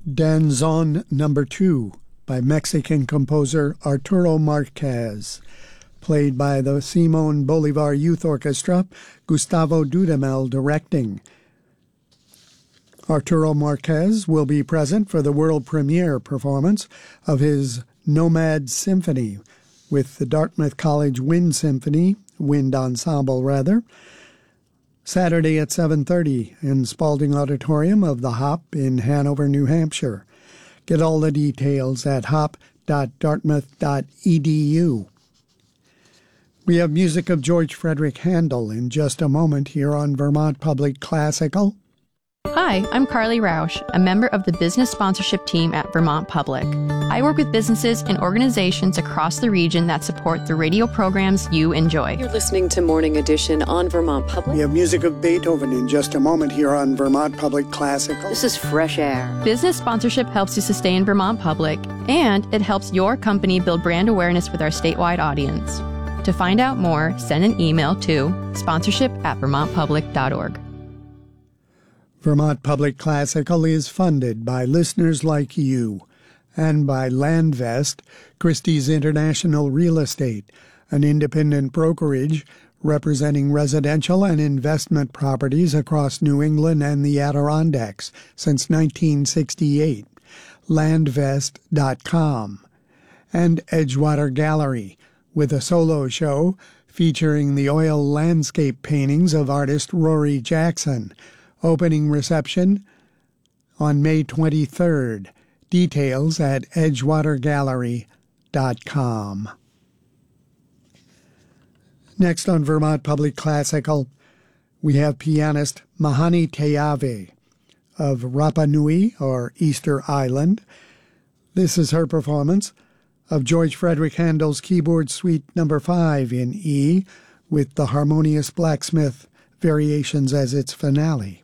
Danzón No. 2 by Mexican composer Arturo Marquez, played by the Simón Bolívar Youth Orchestra, Gustavo Dudamel directing. Arturo Marquez will be present for the world premiere performance of his Nomad Symphony with the Dartmouth College Wind Ensemble, Saturday at 7:30 in Spalding Auditorium of the Hop in Hanover, New Hampshire. Get all the details at hop.dartmouth.edu. We have music of George Frederick Handel in just a moment here on Vermont Public Classical. Hi, I'm Carly Rausch, a member of the business sponsorship team at Vermont Public. I work with businesses and organizations across the region that support the radio programs you enjoy. You're listening to Morning Edition on Vermont Public. We have music of Beethoven in just a moment here on Vermont Public Classical. This is Fresh Air. Business sponsorship helps to sustain Vermont Public, and it helps your company build brand awareness with our statewide audience. To find out more, send an email to sponsorship@vermontpublic.org. Vermont Public Classical is funded by listeners like you and by Landvest, Christie's International Real Estate, an independent brokerage representing residential and investment properties across New England and the Adirondacks since 1968, landvest.com, and Edgewater Gallery, with a solo show featuring the oil landscape paintings of artist Rory Jackson. Opening reception on May 23rd. Details at edgewatergallery.com. Next on Vermont Public Classical, we have pianist Mahani Teave of Rapa Nui, or Easter Island. This is her performance of George Frederick Handel's Keyboard Suite No. 5 in E, with the Harmonious Blacksmith Variations as its finale.